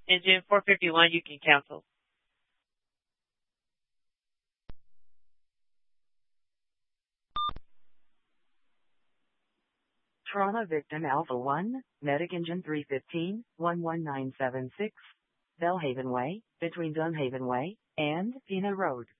Engine 451, you can cancel. Trauma victim Alpha 1, Medic Engine 315, 11976, Bellhaven Way, between Dunhaven Way and Pena Road.